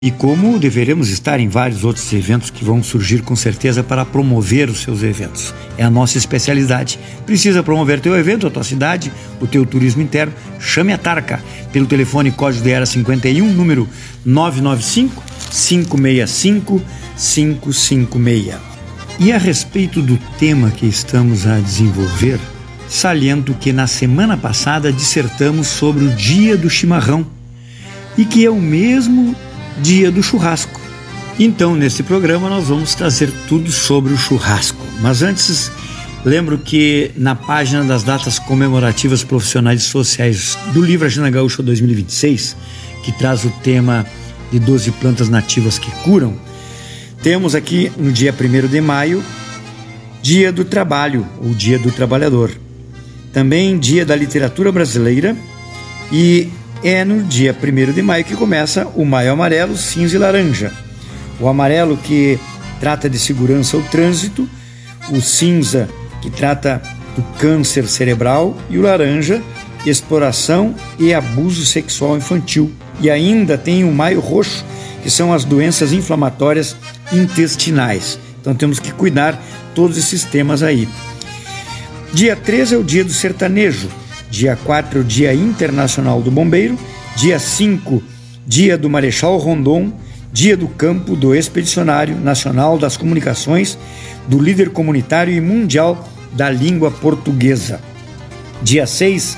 E como deveremos estar em vários outros eventos que vão surgir com certeza para promover os seus eventos. É a nossa especialidade. Precisa promover teu evento, a tua cidade, o teu turismo interno? Chame a Tarca pelo telefone código de era 51, número 995-565-556. E a respeito do tema que estamos a desenvolver, saliento que na semana passada dissertamos sobre o dia do chimarrão e que é o mesmo dia do churrasco. Então, nesse programa nós vamos trazer tudo sobre o churrasco. Mas antes, lembro que na página das datas comemorativas profissionais e sociais do livro Agenda Gaúcha 2026, que traz o tema de 12 plantas nativas que curam, temos aqui no dia 1º de maio, Dia do Trabalho, ou Dia do Trabalhador. Também Dia da Literatura Brasileira, e é no dia 1º de maio que começa o Maio Amarelo, Cinza e Laranja. O amarelo que trata de segurança ao trânsito, o cinza que trata do câncer cerebral e o laranja, exploração e abuso sexual infantil. E ainda tem o Maio Roxo, que são as doenças inflamatórias intestinais. Então temos que cuidar todos esses temas aí. Dia 13 é o Dia do Sertanejo. Dia 4 é o Dia Internacional do Bombeiro. Dia 5, Dia do Marechal Rondon. Dia do Campo, do Expedicionário Nacional das Comunicações, do Líder Comunitário e Mundial da Língua Portuguesa. Dia 6,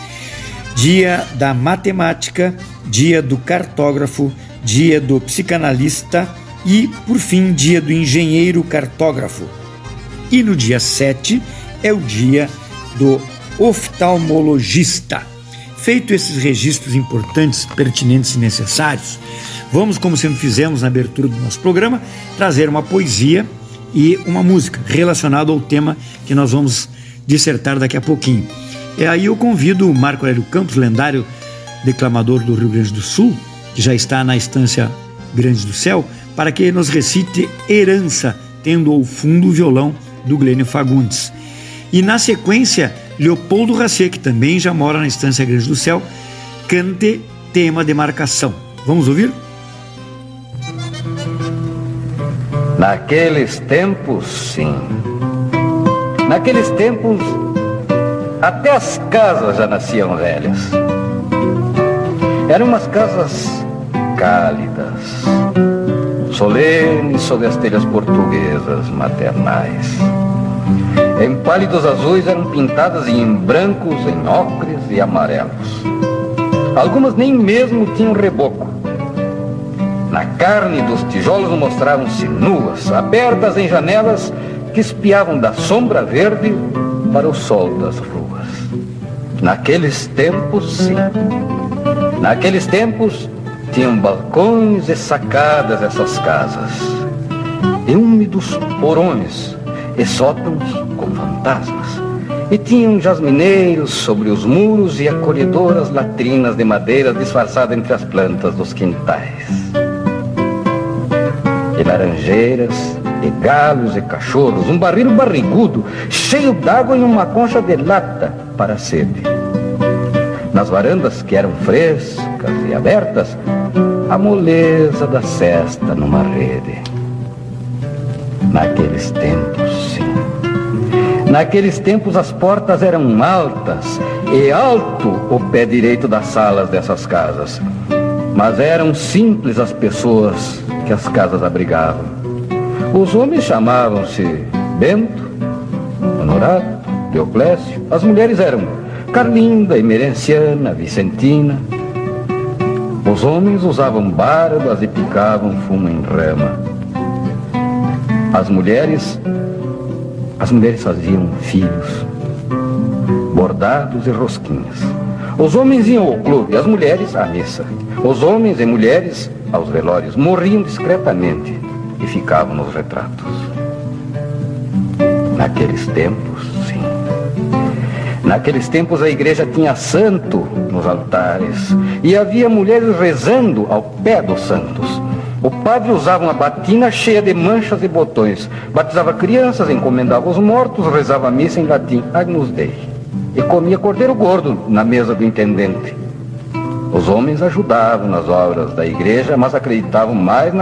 Dia da Matemática. Dia do Cartógrafo. Dia do Psicanalista. E, por fim, Dia do Engenheiro Cartógrafo. E no dia 7 é o Dia do Oftalmologista. Feito esses registros importantes, pertinentes e necessários, vamos, como sempre fizemos na abertura do nosso programa, trazer uma poesia e uma música relacionada ao tema que nós vamos dissertar daqui a pouquinho. E aí eu convido o Marco Aurélio Campos, lendário declamador do Rio Grande do Sul, que já está na Estância Grande do Céu, para que nos recite Herança, tendo ao fundo o violão do Glênio Fagundes. E na sequência, Leopoldo Racê, que também já mora na Estância Grande do Céu, cante Tema de Marcação. Vamos ouvir? Naqueles tempos, sim. Naqueles tempos, até as casas já nasciam velhas. Eram umas casas cálidas, solenes sob as telhas portuguesas maternais. Em pálidos azuis eram pintadas e em brancos, em ocres e amarelos. Algumas nem mesmo tinham reboco. Na carne dos tijolos mostravam-se nuas, abertas em janelas que espiavam da sombra verde para o sol das ruas. Naqueles tempos, sim. Naqueles tempos tinham balcões e sacadas essas casas, e úmidos porões e sótãos com fantasmas, e tinham jasmineiros sobre os muros e acolhedoras latrinas de madeira disfarçadas entre as plantas dos quintais, e laranjeiras, e galos e cachorros, um barril barrigudo cheio d'água em uma concha de lata para a sede. Nas varandas que eram frescas e abertas, a moleza da cesta numa rede. Naqueles tempos, sim. Naqueles tempos as portas eram altas e alto o pé direito das salas dessas casas. Mas eram simples as pessoas que as casas abrigavam. Os homens chamavam-se Bento, Honorado, Teoclésio. As mulheres eram Carlinda, Emerenciana, Vicentina. Os homens usavam barbas e picavam fumo em rama. As mulheres faziam filhos, bordados e rosquinhas. Os homens iam ao clube, as mulheres à missa. Os homens e mulheres aos velórios morriam discretamente e ficavam nos retratos. Naqueles tempos, sim. Naqueles tempos a igreja tinha santo nos altares e havia mulheres rezando ao pé dos santos. O padre usava uma batina cheia de manchas e botões, batizava crianças, encomendava os mortos, rezava a missa em latim, Agnus Dei, e comia cordeiro gordo na mesa do intendente. Os homens ajudavam nas obras da igreja, mas acreditavam mais